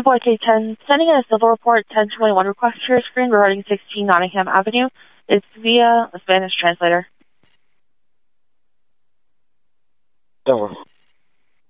24810, sending in a civil report 1021 request to your screen regarding 16 Nottingham Avenue. It's via a Spanish translator. Over.